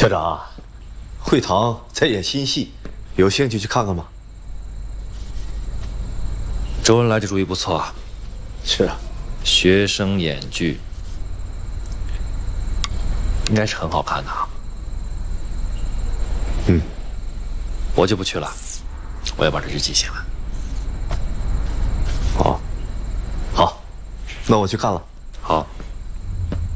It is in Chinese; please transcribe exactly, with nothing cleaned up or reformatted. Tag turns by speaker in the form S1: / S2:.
S1: 校长，会堂在演新戏，有兴趣去看看吗？
S2: 周恩来这主意不错啊。
S1: 是啊，
S2: 学生演剧，应该是很好看的啊。
S1: 嗯，
S2: 我就不去了，我要把这日记写完。
S1: 哦，好，那我去看了。
S2: 好。